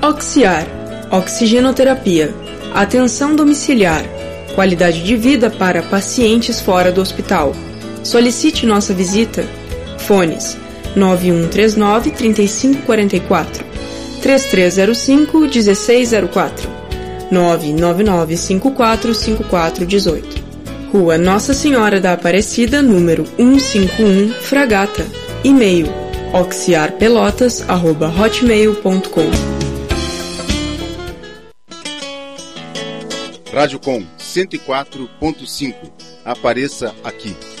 Oxiar, oxigenoterapia, atenção domiciliar, qualidade de vida para pacientes fora do hospital. Solicite nossa visita. Fones 9139-3544, 3305-1604, 999545418. Rua Nossa Senhora da Aparecida, número 151, Fragata. E-mail oxiarpelotas@hotmail.com. Rádio Com 104.5. Apareça aqui.